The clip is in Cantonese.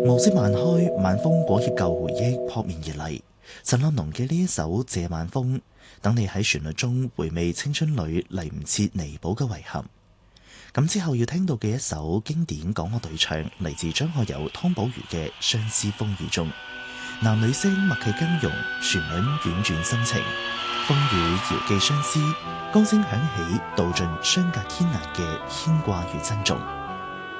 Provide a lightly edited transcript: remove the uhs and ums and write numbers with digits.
暮色漫開，晚風裹挾舊回憶撲面而嚟。陳樂農嘅呢一首《借晚風》，等你喺旋律中回味青春裏嚟唔切彌補嘅遺憾。咁之後要聽到嘅一首經典港樂對唱，嚟自張學友、湯寶如嘅《相思風雨中》，男女聲默契更融，旋律婉轉深情，風雨遙寄相思，歌聲響起，道盡相隔天涯嘅牽掛與珍重。